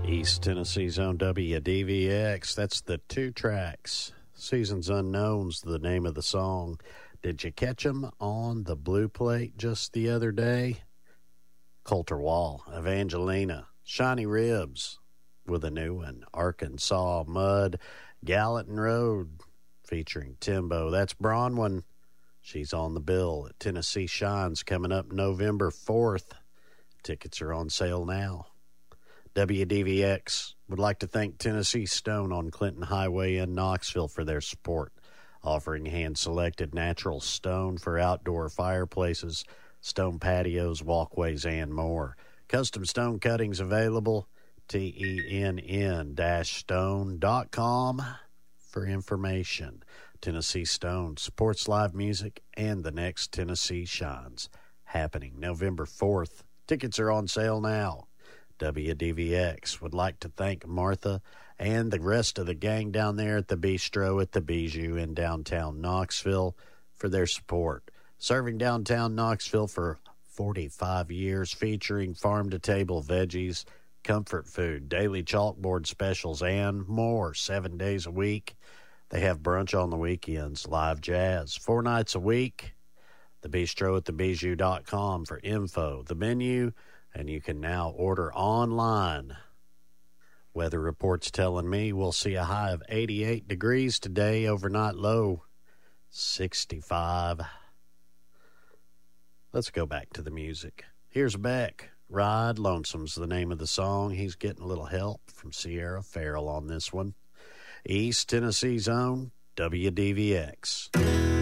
East Tennessee's own WDVX. That's the two tracks. Seasons Unknown's the name of the song. Did you catch 'em on the blue plate just the other day? Coulter Wall, Evangelina, Shiny Ribs with a new one. Arkansas Mud, Gallatin Road featuring Timbo. That's Bronwyn. She's on the bill at Tennessee Shines coming up November 4th. Tickets are on sale now. WDVX would like to thank Tennessee Stone on Clinton Highway in Knoxville for their support, offering hand-selected natural stone for outdoor fireplaces, stone patios, walkways, and more. Custom stone cuttings available, TENN-stone.com for information. Tennessee Stone supports live music and the next Tennessee Shines, happening November 4th. Tickets are on sale now. WDVX would like to thank Martha and the rest of the gang down there at the Bistro at the Bijou in downtown Knoxville for their support. Serving downtown Knoxville for 45 years, featuring farm-to-table veggies, comfort food, daily chalkboard specials, and more 7 days a week. They have brunch on the weekends, live jazz, 4 nights a week. The Bistro at thebijou.com for info, the menu, and you can now order online. Weather reports telling me we'll see a high of 88 degrees today, overnight low 65. Let's go back to the music. Here's Beck. Ride Lonesome's the name of the song. He's getting a little help from Sierra Farrell on this one. East Tennessee's own WDVX.